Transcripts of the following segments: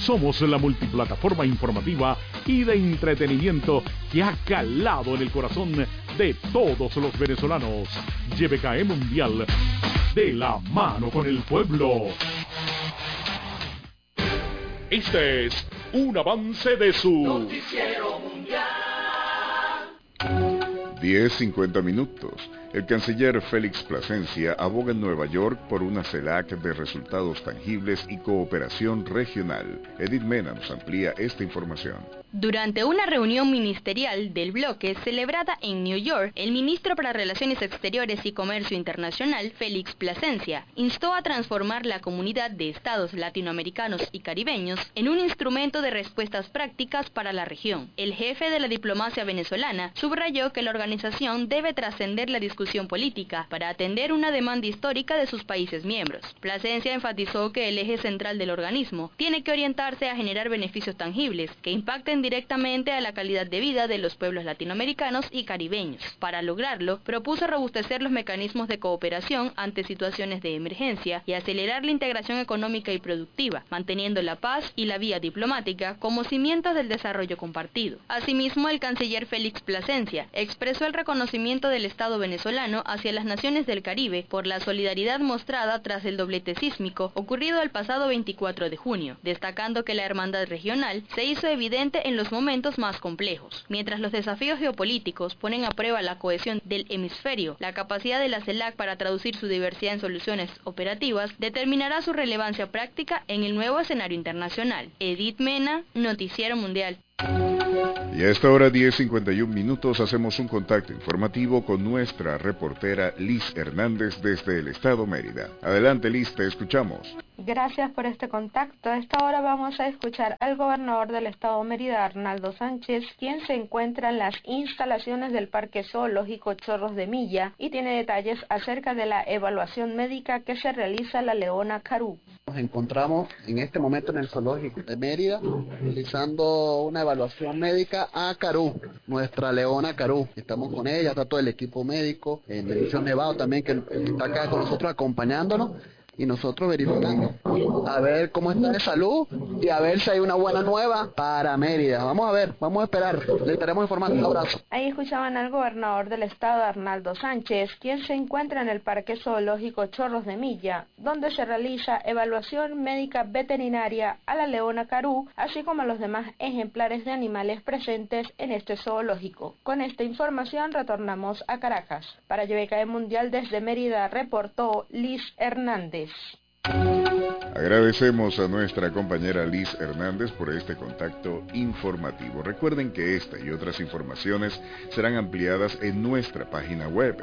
Somos la multiplataforma informativa y de entretenimiento que ha calado en el corazón de todos los venezolanos. YBKE Mundial, de la mano con el pueblo. Este es un avance de su Noticiero Mundial. 10:50 minutos. El canciller Félix Plasencia aboga en Nueva York por una CELAC de resultados tangibles y cooperación regional. Edith Mena nos amplía esta información. Durante una reunión ministerial del bloque celebrada en New York, el ministro para Relaciones Exteriores y Comercio Internacional, Félix Plasencia, instó a transformar la comunidad de estados latinoamericanos y caribeños en un instrumento de respuestas prácticas para la región. El jefe de la diplomacia venezolana subrayó que la organización debe trascender la discusión política para atender una demanda histórica de sus países miembros. Plasencia enfatizó que el eje central del organismo tiene que orientarse a generar beneficios tangibles que impacten directamente a la calidad de vida de los pueblos latinoamericanos y caribeños. Para lograrlo, propuso robustecer los mecanismos de cooperación ante situaciones de emergencia y acelerar la integración económica y productiva, manteniendo la paz y la vía diplomática como cimientos del desarrollo compartido. Asimismo, el canciller Félix Plasencia expresó el reconocimiento del Estado venezolano hacia las naciones del Caribe por la solidaridad mostrada tras el doblete sísmico ocurrido el pasado 24 de junio, destacando que la hermandad regional se hizo evidente en los momentos más complejos. Mientras los desafíos geopolíticos ponen a prueba la cohesión del hemisferio, la capacidad de la CELAC para traducir su diversidad en soluciones operativas determinará su relevancia práctica en el nuevo escenario internacional. Edith Mena, Noticiero Mundial. Y a esta hora 10:51 minutos hacemos un contacto informativo con nuestra reportera Liz Hernández desde el estado Mérida. Adelante Liz, te escuchamos. Gracias por este contacto. A esta hora vamos a escuchar al gobernador del estado Mérida, Arnaldo Sánchez, quien se encuentra en las instalaciones del Parque Zoológico Chorros de Milla y tiene detalles acerca de la evaluación médica que se realiza a la leona Carú. Nos encontramos en este momento en el zoológico de Mérida realizando una evaluación médica a Carú, nuestra leona Carú. Estamos con ella, está todo el equipo médico, en Bendición Nevado también que está acá con nosotros acompañándonos. Y nosotros verificando a ver cómo está de salud y a ver si hay una buena nueva para Mérida. Vamos a ver, vamos a esperar, le estaremos informando. Un abrazo. Ahí escuchaban al gobernador del estado, Arnaldo Sánchez, quien se encuentra en el Parque Zoológico Chorros de Milla, donde se realiza evaluación médica veterinaria a la leona Carú, así como a los demás ejemplares de animales presentes en este zoológico. Con esta información retornamos a Caracas. Para YBKE Mundial desde Mérida reportó Liz Hernández. Agradecemos a nuestra compañera Liz Hernández por este contacto informativo. Recuerden que esta y otras informaciones serán ampliadas en nuestra página web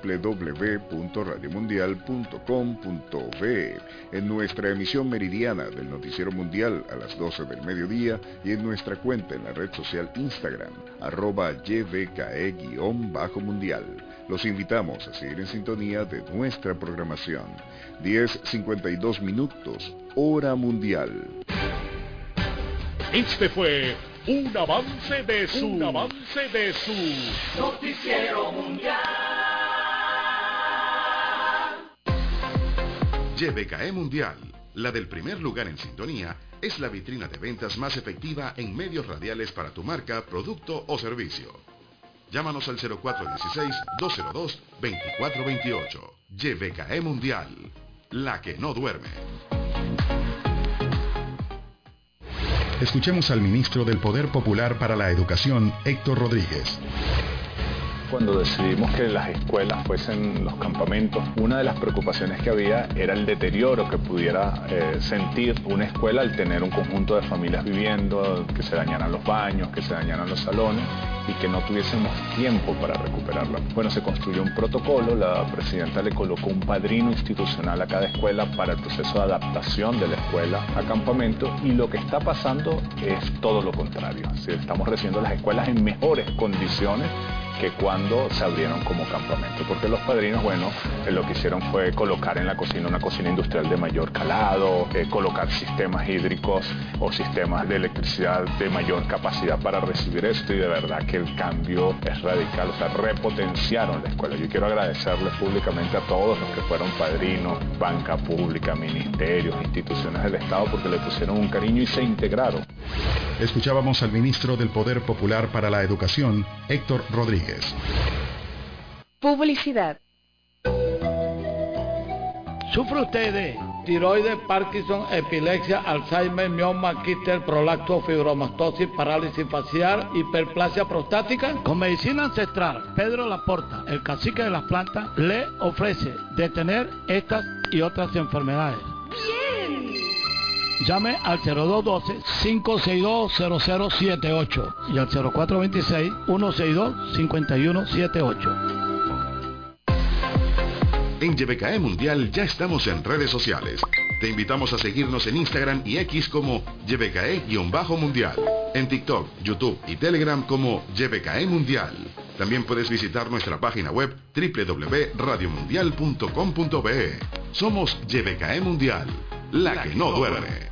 www.radiomundial.com.be, en nuestra emisión meridiana del Noticiero Mundial a las 12 del mediodía y en nuestra cuenta en la red social Instagram, @YBKE_mundial. Los invitamos a seguir en sintonía de nuestra programación. 10:52 minutos, hora mundial. Este fue un avance de su Noticiero Mundial. YBKE Mundial, la del primer lugar en sintonía, es la vitrina de ventas más efectiva en medios radiales para tu marca, producto o servicio. Llámanos al 0416-202-2428. YBKE Mundial, la que no duerme. Escuchemos al ministro del Poder Popular para la Educación, Héctor Rodríguez. Cuando decidimos que las escuelas fuesen los campamentos, una de las preocupaciones que había era el deterioro que pudiera sentir una escuela al tener un conjunto de familias viviendo, que se dañaran los baños, que se dañaran los salones y que no tuviésemos tiempo para recuperarla. Bueno, se construyó un protocolo, la presidenta le colocó un padrino institucional a cada escuela para el proceso de adaptación de la escuela a campamento, y lo que está pasando es todo lo contrario. Estamos recibiendo las escuelas en mejores condiciones que cuando se abrieron como campamento, porque los padrinos, bueno, lo que hicieron fue colocar en la cocina una cocina industrial de mayor calado, colocar sistemas hídricos o sistemas de electricidad de mayor capacidad para recibir esto, y de verdad que el cambio es radical, o sea, repotenciaron la escuela. Yo quiero agradecerles públicamente a todos los que fueron padrinos, banca pública, ministerios, instituciones del Estado, porque le pusieron un cariño y se integraron. Escuchábamos al ministro del Poder Popular para la Educación, Héctor Rodríguez. Publicidad. ¿Sufre usted de tiroides, Parkinson, epilepsia, Alzheimer, mioma, quiste, prolacto, fibromastosis, parálisis facial, hiperplasia prostática? Con medicina ancestral, Pedro Laporta, el cacique de las plantas, le ofrece detener estas y otras enfermedades. ¡Bien! Llame al 0212-562-0078 y al 0426-162-5178. En YBKE Mundial ya estamos en redes sociales. Te invitamos a seguirnos en Instagram y X como YBKE-Mundial. En TikTok, YouTube y Telegram como YBKE Mundial. También puedes visitar nuestra página web www.radiomundial.com.be. Somos YBKE Mundial, la que no duerme.